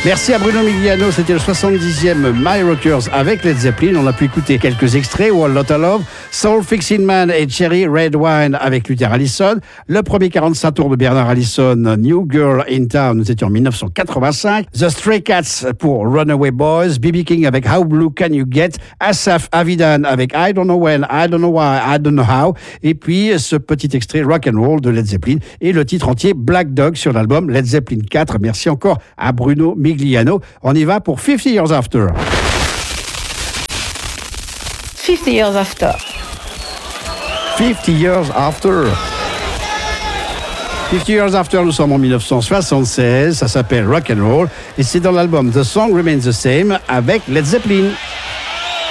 Merci à Bruno Migliano, c'était le 70e My Rockers avec Led Zeppelin. On a pu écouter quelques extraits, Whole Lotta Love, Soul Fixin' Man et Cherry Red Wine avec Luther Allison. Le premier 45 tours de Bernard Allison, New Girl in Town, nous étions en 1985. The Stray Cats pour Runaway Boys, B.B. King avec How Blue Can You Get, Asaf Avidan avec I Don't Know When, I Don't Know Why, I Don't Know How, et puis ce petit extrait Rock and Roll de Led Zeppelin et le titre entier Black Dog sur l'album Led Zeppelin 4. Merci encore à Bruno Migliano. On y va pour 50 Years After. 50 Years After. 50 Years After. 50 Years After, nous sommes en 1976. Ça s'appelle Rock and Roll et c'est dans l'album The Song Remains the Same avec Led Zeppelin.